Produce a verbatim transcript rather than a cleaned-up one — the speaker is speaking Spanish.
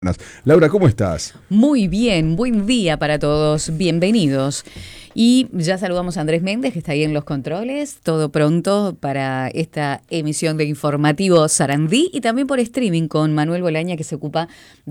Laura, ¿cómo estás? Muy bien, buen día para todos, bienvenidos. Y ya saludamos a Andrés Méndez, que está ahí en los controles, todo pronto para esta emisión de Informativo Sarandí y también por streaming con Manuel Bolaña, que se ocupa